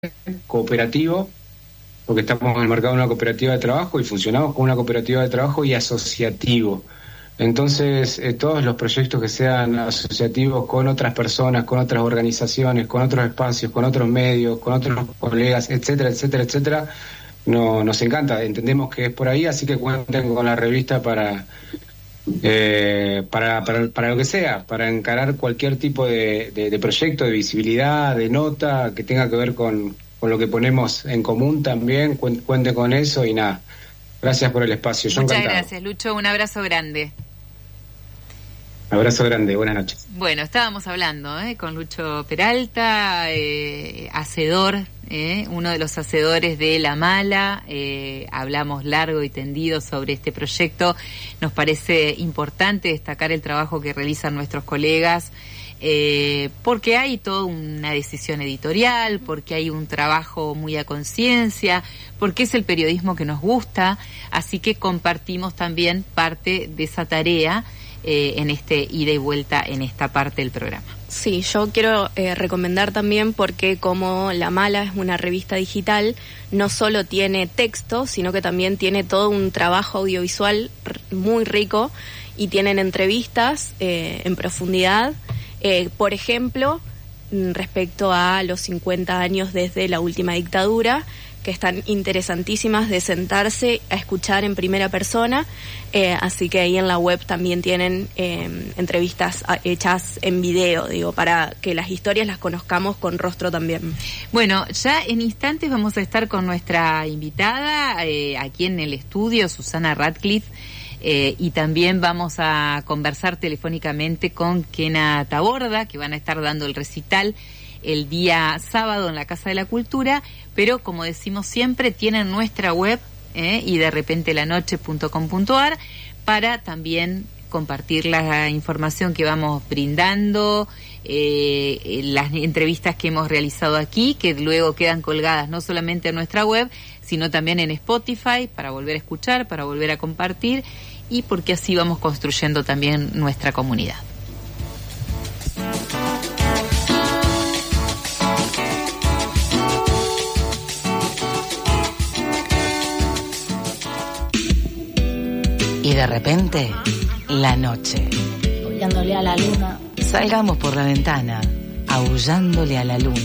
cooperativo, porque estamos en el mercado de una cooperativa de trabajo y funcionamos como una cooperativa de trabajo y asociativo. Entonces, todos los proyectos que sean asociativos con otras personas, con otras organizaciones, con otros espacios, con otros medios, con otros colegas, etcétera, etcétera, etcétera, nos encanta. Entendemos que es por ahí, así que cuenten con la revista para lo que sea, para encarar cualquier tipo de proyecto, de visibilidad, de nota, que tenga que ver con lo que ponemos en común también. Cuenten con eso y nada. Gracias por el espacio. Yo Muchas encantado. Gracias, Lucho. Un abrazo grande. Abrazo grande, buenas noches. Bueno, estábamos hablando con Lucho Peralta, hacedor, uno de los hacedores de La Mala. Hablamos largo y tendido sobre este proyecto. Nos parece importante destacar el trabajo que realizan nuestros colegas, porque hay toda una decisión editorial, porque hay un trabajo muy a conciencia, porque es el periodismo que nos gusta, así que compartimos también parte de esa tarea en este ida y vuelta en esta parte del programa. Sí, yo quiero recomendar también porque como La Mala es una revista digital, no solo tiene texto, sino que también tiene todo un trabajo audiovisual muy rico y tienen entrevistas en profundidad, por ejemplo, respecto a los 50 años desde la última dictadura, que están interesantísimas de sentarse a escuchar en primera persona, así que ahí en la web también tienen entrevistas hechas en video, digo, para que las historias las conozcamos con rostro también. Bueno, ya en instantes vamos a estar con nuestra invitada aquí en el estudio, Susana Radcliffe, y también vamos a conversar telefónicamente con Kena Taborda, que van a estar dando el recital el día sábado en la Casa de la Cultura, pero como decimos siempre, tienen nuestra web y derrepentelanoche.com.ar para también compartir la información que vamos brindando, las entrevistas que hemos realizado aquí, que luego quedan colgadas no solamente en nuestra web, sino también en Spotify, para volver a escuchar, para volver a compartir, y porque así vamos construyendo también nuestra comunidad. Y de repente, la noche. Aullándole a la luna. Salgamos por la ventana, aullándole a la luna.